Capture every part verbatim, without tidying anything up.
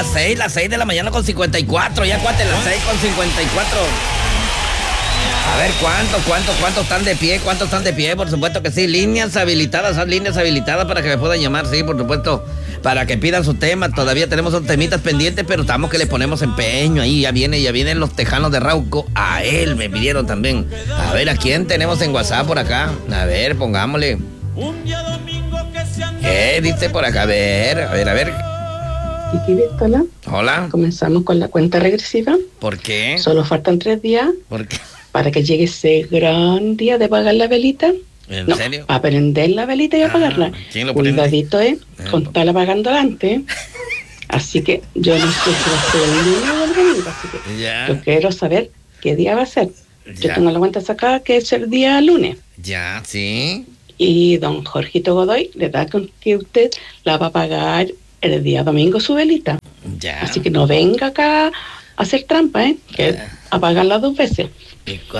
las seis, las seis de la mañana con cincuenta y cuatro. Ya cuate, las seis con cincuenta y cuatro. A ver, ¿cuántos, cuántos, cuántos están de pie? ¿Cuántos están de pie? Por supuesto que sí. Líneas habilitadas, son líneas habilitadas para que me puedan llamar, sí, por supuesto. Para que pidan su tema. Todavía tenemos unos temitas pendientes, pero estamos que le ponemos empeño ahí. Ya viene, ya vienen los tejanos de Rauco. A él me pidieron también. A ver, ¿a quién tenemos en WhatsApp por acá? A ver, pongámosle. ¿Qué dice por acá? A ver, a ver, a ver. Kiki Víctola. Hola. Comenzamos con la cuenta regresiva. ¿Por qué? Solo faltan tres días. ¿Por qué? Para que llegue ese gran día de apagar la velita. ¿En no, serio? Para prender la velita y Ah, apagarla. ¿quién lo prende? Cuidadito, ¿eh? Eh, Con estar apagando adelante. Así que yo no sé si va a ser el lunes o el domingo. Así que Ya. yo quiero saber qué día va a ser. Yo Ya. tengo la cuenta sacada que es el día lunes. Ya, sí. Y don Jorgito Godoy le da con que usted la va a pagar el día domingo su velita. Ya. Así que no venga acá a hacer trampa, ¿eh? Que Ya. apagarla dos veces. ¿Y cu-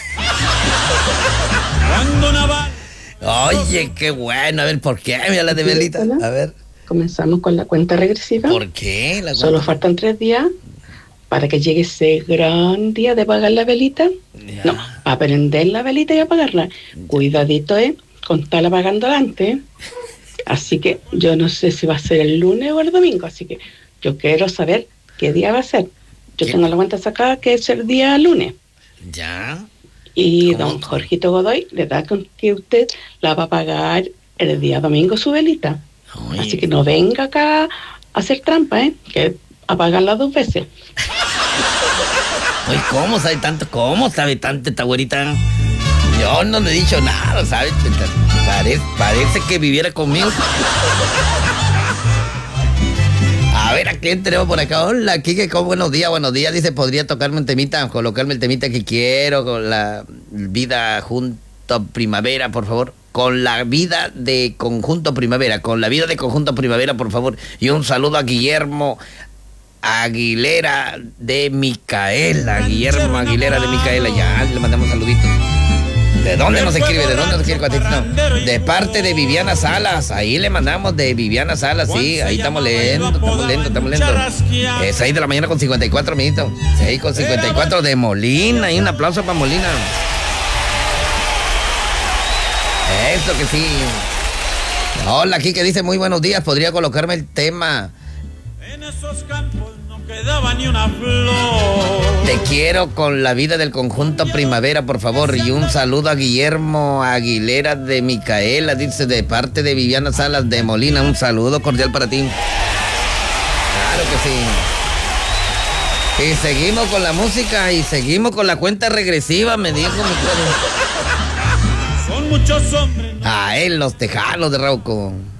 Oye, qué bueno. A ver, ¿por qué? Mira la de velita. A ver. Comenzamos con la cuenta regresiva. ¿Por qué? La Solo cuenta- faltan tres días para que llegue ese gran día de apagar la velita. Ya. No, para prender la velita y apagarla. Cuidadito, ¿eh? Con estar apagando adelante. Así que yo no sé si va a ser el lunes o el domingo. Así que yo quiero saber qué día va a ser. Yo ¿Qué? tengo la cuenta sacada que es el día lunes. Ya. Y ¿Cómo? don Jorgito Godoy le da con que usted la va a pagar el día domingo su velita. Oye. Así que no venga acá a hacer trampa, ¿eh? Que apagarla dos veces. Oye, ¿cómo sabe tanto? ¿Cómo sabe tanto esta güerita? Yo no le he dicho nada, ¿sabes? Parece, parece que viviera conmigo. A ver, ¿a quién tenemos por acá? Hola, Kike, ¿cómo? Buenos días, buenos días. Dice, ¿podría tocarme un temita, colocarme el temita que quiero con la vida junto primavera, por favor? Con la vida de Conjunto Primavera, con la vida de Conjunto Primavera, por favor. Y un saludo a Guillermo Aguilera de Micaela. Guillermo Aguilera de Micaela, ya le mandamos saluditos. ¿De dónde nos escribe? ¿De dónde nos escribe, Cuatito? De parte de Viviana Salas. Ahí le mandamos de Viviana Salas, sí. Ahí estamos leyendo, estamos leyendo, estamos leyendo. Es seis de la mañana con cincuenta y cuatro, amiguito. seis con cincuenta y cuatro de Molina. Y un aplauso para Molina. Eso que sí. Hola, aquí que dice muy buenos días. ¿Podría colocarme el tema? En esos campos no quedaba ni una flor. Te quiero con la vida del Conjunto Primavera, por favor. Y un saludo a Guillermo Aguilera de Micaela, dice, de parte de Viviana Salas de Molina. Un saludo cordial para ti. Claro que sí. Y seguimos con la música y seguimos con la cuenta regresiva, me dijo mi cuerpo. Son muchos hombres. A él, los tejanos de Rauco.